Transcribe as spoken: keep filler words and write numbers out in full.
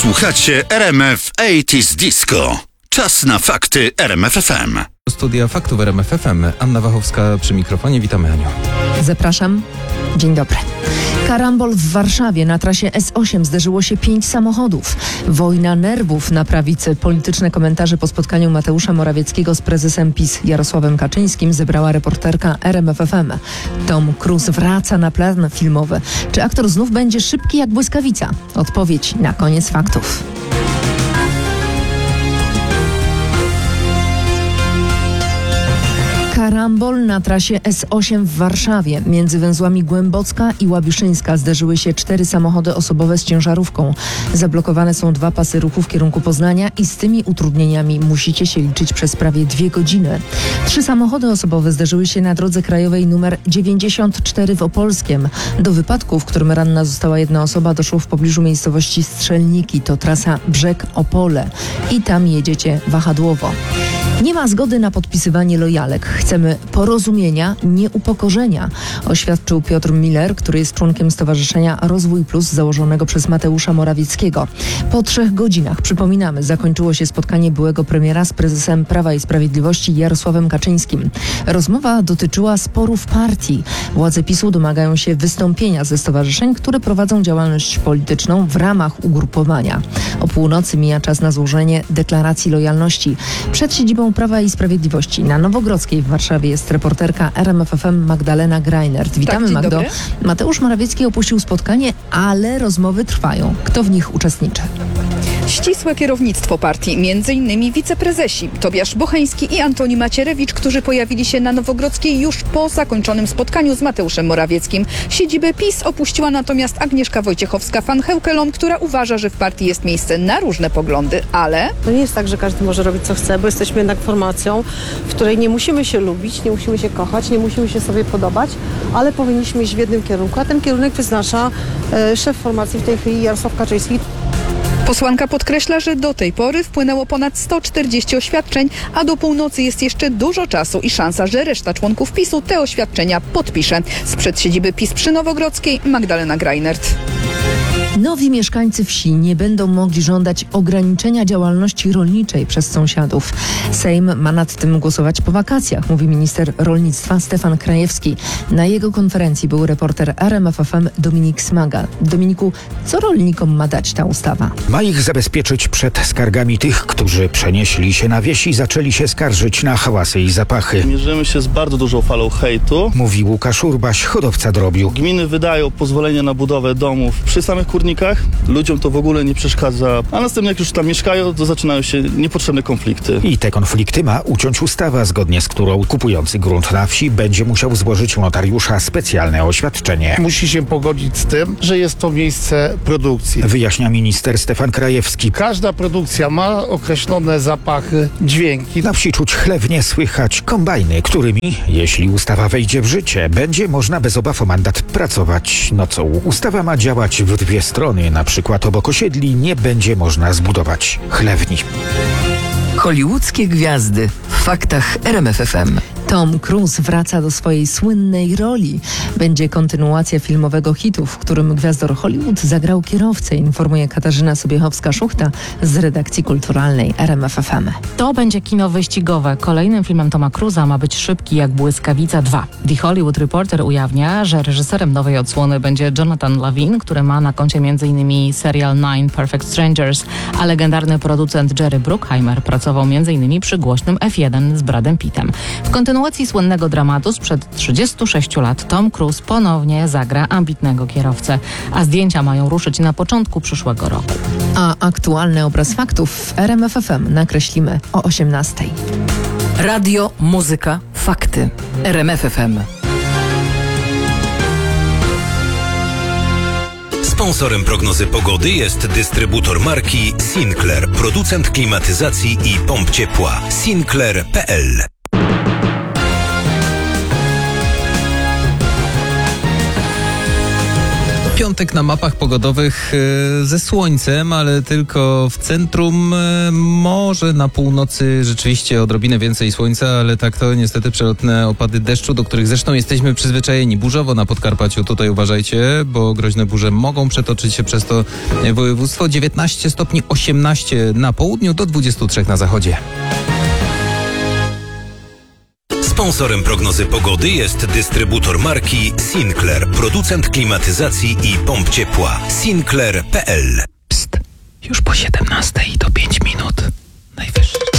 Słuchacie R M F osiemdziesiąt Disco. Czas na fakty R M F F M. Studia Faktów R M F F M. Anna Wachowska przy mikrofonie. Witamy, Aniu. Zapraszam. Dzień dobry. Karambol w Warszawie. Na trasie S osiem zderzyło się pięć samochodów. Wojna nerwów na prawicy. Polityczne komentarze po spotkaniu Mateusza Morawieckiego z prezesem PiS Jarosławem Kaczyńskim zebrała reporterka R M F F M. Tom Cruise wraca na plan filmowy. Czy aktor znów będzie szybki jak błyskawica? Odpowiedź na koniec faktów. Karambol na trasie S osiem w Warszawie. Między węzłami Głębocka i Łabiszyńska zderzyły się cztery samochody osobowe z ciężarówką. Zablokowane są dwa pasy ruchu w kierunku Poznania i z tymi utrudnieniami musicie się liczyć przez prawie dwie godziny. Trzy samochody osobowe zderzyły się na drodze krajowej nr dziewięćdziesiąt cztery w Opolskiem. Do wypadku, w którym ranna została jedna osoba, doszło w pobliżu miejscowości Strzelniki. To trasa Brzeg-Opole. I tam jedziecie wahadłowo. Nie ma zgody na podpisywanie lojalek. Chcemy porozumienia, nie upokorzenia, oświadczył Piotr Miller, który jest członkiem Stowarzyszenia Rozwój Plus założonego przez Mateusza Morawieckiego. Po trzech godzinach, przypominamy, zakończyło się spotkanie byłego premiera z prezesem Prawa i Sprawiedliwości Jarosławem Kaczyńskim. Rozmowa dotyczyła sporów partii. Władze PiSu domagają się wystąpienia ze stowarzyszeń, które prowadzą działalność polityczną w ramach ugrupowania. O północy mija czas na złożenie deklaracji lojalności. Przed siedzibą Prawa i Sprawiedliwości na Nowogrodzkiej w Warszawie jest reporterka R M F F M Magdalena Greinert. Witamy, tak, Magdo. Dobry. Mateusz Morawiecki opuścił spotkanie, ale rozmowy trwają. Kto w nich uczestniczy? Ścisłe kierownictwo partii, między innymi wiceprezesi Tobiasz Bocheński i Antoni Macierewicz, którzy pojawili się na Nowogrodzkiej już po zakończonym spotkaniu z Mateuszem Morawieckim. Siedzibę PiS opuściła natomiast Agnieszka Wojciechowska-van Heukelom, która uważa, że w partii jest miejsce na różne poglądy, ale... To nie jest tak, że każdy może robić co chce, bo jesteśmy jednak formacją, w której nie musimy się lubić, nie musimy się kochać, nie musimy się sobie podobać, ale powinniśmy iść w jednym kierunku, a ten kierunek wyznacza e, szef formacji w tej chwili Jarosław Kaczyński. Posłanka podkreśla, że do tej pory wpłynęło ponad sto czterdzieści oświadczeń, a do północy jest jeszcze dużo czasu i szansa, że reszta członków PiSu te oświadczenia podpisze. Sprzed siedziby PiS przy Nowogrodzkiej Magdalena Greinert. Nowi mieszkańcy wsi nie będą mogli żądać ograniczenia działalności rolniczej przez sąsiadów. Sejm ma nad tym głosować po wakacjach, mówi minister rolnictwa Stefan Krajewski. Na jego konferencji był reporter R M F F M Dominik Smaga. Dominiku, co rolnikom ma dać ta ustawa? Ma ich zabezpieczyć przed skargami tych, którzy przenieśli się na wieś i zaczęli się skarżyć na hałasy i zapachy. Mierzymy się z bardzo dużą falą hejtu. Mówi Łukasz Urbaś, hodowca drobiu. Gminy wydają pozwolenia na budowę domów przy samych kurnikach. Ludziom to w ogóle nie przeszkadza. A następnie jak już tam mieszkają, to zaczynają się niepotrzebne konflikty. I te konflikty ma uciąć ustawa, zgodnie z którą kupujący grunt na wsi będzie musiał złożyć u notariusza specjalne oświadczenie. Musi się pogodzić z tym, że jest to miejsce produkcji. Wyjaśnia minister Stefan Krajewski. Każda produkcja ma określone zapachy, dźwięki. Na wsi czuć chlewnie, słychać kombajny, którymi, jeśli ustawa wejdzie w życie, będzie można bez obaw o mandat pracować nocą. Ustawa ma działać w dwie strony. Na przykład obok osiedli nie będzie można zbudować chlewni. Hollywoodzkie gwiazdy w faktach R M F F M. Tom Cruise wraca do swojej słynnej roli. Będzie kontynuacja filmowego hitu, w którym gwiazdor Hollywood zagrał kierowcę, informuje Katarzyna Sobiechowska-Szuchta z redakcji kulturalnej R M F F M. To będzie kino wyścigowe. Kolejnym filmem Toma Cruise'a ma być Szybki jak błyskawica dwa. The Hollywood Reporter ujawnia, że reżyserem nowej odsłony będzie Jonathan Levine, który ma na koncie m.in. serial Nine Perfect Strangers, a legendarny producent Jerry Bruckheimer pracował m.in. przy głośnym F jeden z Bradem Pittem. W kontynuacji słynnego dramatu sprzed trzydziestu sześciu lat Tom Cruise ponownie zagra ambitnego kierowcę, a zdjęcia mają ruszyć na początku przyszłego roku. A aktualny obraz faktów w R M F F M nakreślimy o osiemnastej. Radio, muzyka, fakty. R M F F M. Sponsorem prognozy pogody jest dystrybutor marki Sinclair, producent klimatyzacji i pomp ciepła. Sinclair kropka p l. Piątek na mapach pogodowych e, ze słońcem, ale tylko w centrum, e, może na północy rzeczywiście odrobinę więcej słońca, ale tak to niestety przelotne opady deszczu, do których zresztą jesteśmy przyzwyczajeni. Burzowo na Podkarpaciu, tutaj uważajcie, bo groźne burze mogą przetoczyć się przez to województwo. dziewiętnaście stopni, osiemnaście na południu, do dwudziestu trzech na zachodzie. Sponsorem prognozy pogody jest dystrybutor marki Sinclair, producent klimatyzacji i pomp ciepła. Sinclair kropka p l. Psst, już po siedemnastej to pięć minut. Najwyższy.